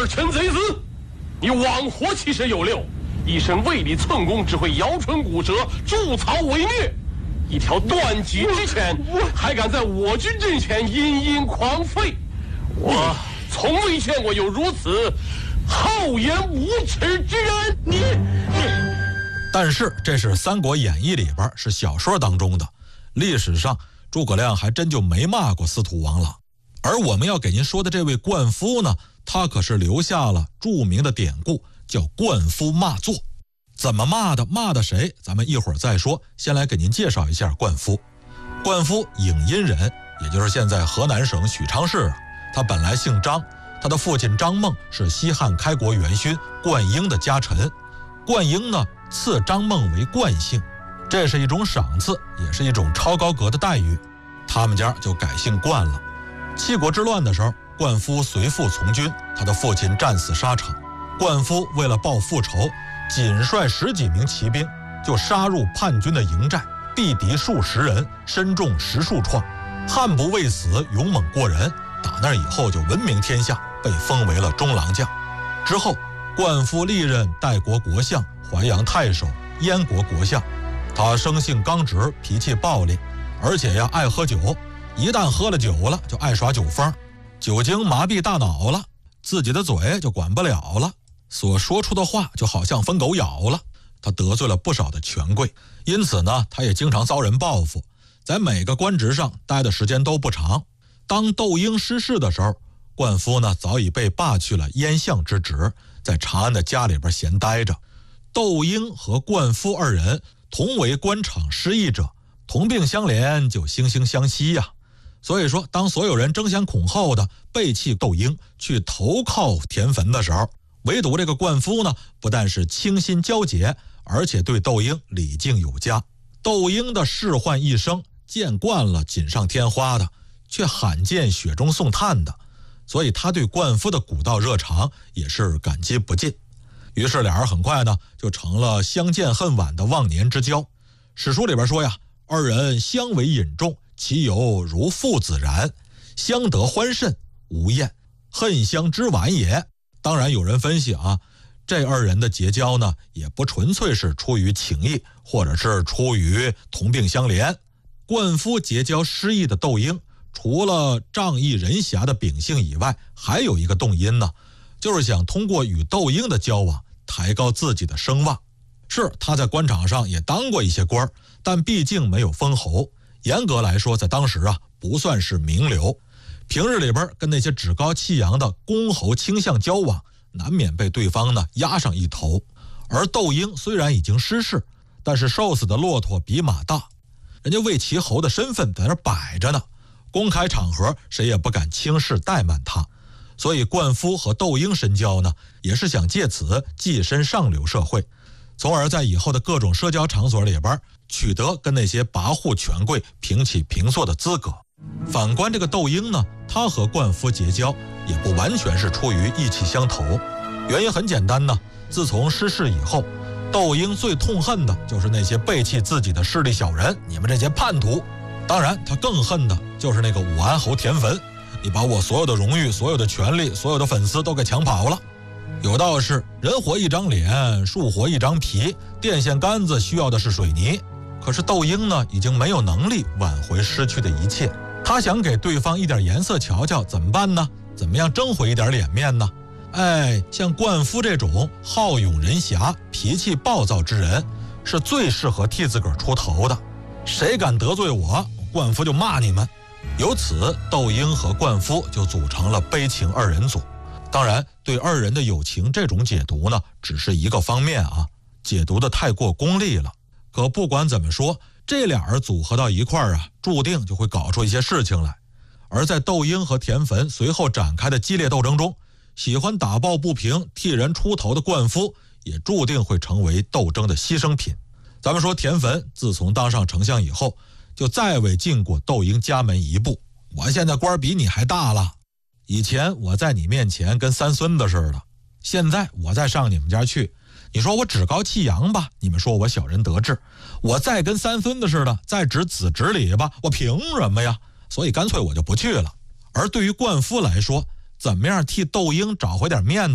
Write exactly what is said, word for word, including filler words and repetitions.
儿陈贼子，你枉活其实有六，一身胃里寸功，只会摇唇鼓舌，助曹为虐。一条断脊之犬，还敢在我军阵前殷殷狂吠！我从未见过有如此厚颜无耻之人。你你， 但是这是《三国演义》里边，是小说当中的，历史上诸葛亮还真就没骂过司徒王朗。而我们要给您说的这位灌夫呢，他可是留下了著名的典故，叫灌夫骂作。怎么骂的？骂的谁？咱们一会儿再说。先来给您介绍一下灌夫。灌夫颍阴人，也就是现在河南省许昌市。他本来姓张，他的父亲张孟是西汉开国元勋灌婴的家臣。灌婴呢，赐张孟为灌姓，这是一种赏赐，也是一种超高格的待遇。他们家就改姓灌了。七国之乱的时候，灌夫随父从军，他的父亲战死沙场。灌夫为了报复仇，仅率十几名骑兵就杀入叛军的营寨，毙敌数十人，身中十数创。悍不畏死，勇猛过人，打那以后就闻名天下，被封为了中郎将。之后灌夫历任代国国相、淮阳太守、燕国国相。他生性刚直，脾气暴烈，而且呀爱喝酒，一旦喝了酒了就爱耍酒疯，酒精麻痹大脑了，自己的嘴就管不了了，所说出的话就好像疯狗咬了。他得罪了不少的权贵，因此呢，他也经常遭人报复，在每个官职上待的时间都不长。当窦婴失势的时候，灌夫呢早已被罢去了燕相之职，在长安的家里边闲待着。窦婴和灌夫二人同为官场失意者，同病相怜，就惺惺相惜呀。所以说，当所有人争先恐后的背弃窦婴去投靠田汾的时候，唯独这个灌夫呢，不但是倾心交结，而且对窦婴礼敬有加。窦婴的仕宦一生，见惯了锦上添花的，却罕见雪中送炭的，所以他对灌夫的古道热肠也是感激不尽。于是俩人很快呢，就成了相见恨晚的忘年之交。史书里边说呀，二人相为饮重，其由如父子然，相得欢甚，无厌，恨相知晚也。当然有人分析啊，这二人的结交呢，也不纯粹是出于情谊，或者是出于同病相怜。灌夫结交失意的窦婴，除了仗义人侠的秉性以外，还有一个动因呢，就是想通过与窦婴的交往抬高自己的声望。是他在官场上也当过一些官，但毕竟没有封侯，严格来说在当时啊不算是名流。平日里边跟那些趾高气扬的公侯卿相交往，难免被对方呢压上一头。而窦婴虽然已经失势，但是瘦死的骆驼比马大，人家魏齐侯的身份在那摆着呢，公开场合谁也不敢轻视怠慢他。所以灌夫和窦婴深交呢，也是想借此跻身上流社会，从而在以后的各种社交场所里边取得跟那些跋扈权贵平起平坐的资格。反观这个窦婴呢，他和灌夫结交也不完全是出于意气相投，原因很简单呢，自从失势以后，窦婴最痛恨的就是那些背弃自己的势利小人，你们这些叛徒。当然他更恨的就是那个武安侯田汾，你把我所有的荣誉、所有的权利、所有的粉丝都给抢跑了。有道是人活一张脸，树活一张皮，电线杆子需要的是水泥。可是窦婴呢，已经没有能力挽回失去的一切，他想给对方一点颜色瞧瞧，怎么办呢？怎么样争回一点脸面呢？哎，像灌夫这种好勇人侠、脾气暴躁之人，是最适合替自个儿出头的。谁敢得罪我，灌夫就骂你们。由此，窦婴和灌夫就组成了悲情二人组。当然，对二人的友情这种解读呢，只是一个方面啊，解读的太过功利了。可不管怎么说，这俩人组合到一块儿啊，注定就会搞出一些事情来。而在窦婴和田汾随后展开的激烈斗争中，喜欢打抱不平、替人出头的灌夫，也注定会成为斗争的牺牲品。咱们说田汾自从当上丞相以后，就再未进过窦婴家门一步。我现在官比你还大了，以前我在你面前跟三孙子似的，现在我再上你们家去，你说我趾高气扬吧，你们说我小人得志，我再跟三孙子似的，再指子指礼吧，我凭什么呀？所以干脆我就不去了。而对于灌夫来说，怎么样替窦婴找回点面子？